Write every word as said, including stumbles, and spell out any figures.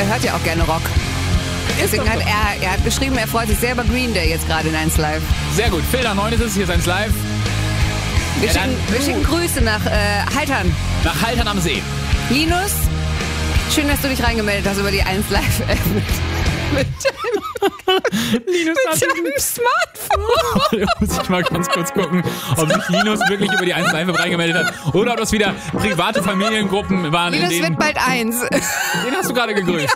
er hört ja auch gerne Rock. Deswegen hat er, er hat geschrieben, er freut sich sehr über Green Day jetzt gerade in eins Live. Sehr gut. Phil, nach neun ist es, hier ist eins Live. Wir, Ja, schicken, dann- wir schicken Grüße nach äh, Haltern. Nach Haltern am See. Linus, schön, dass du dich reingemeldet hast über die eins Live App. Mit, mit, Linus mit deinem Smartphone. Da muss ich mal ganz kurz gucken, ob sich Linus wirklich über die eins Live reingemeldet hat oder ob das wieder private Familiengruppen waren. Linus in denen, wird bald eins. den hast du gerade gegrüßt.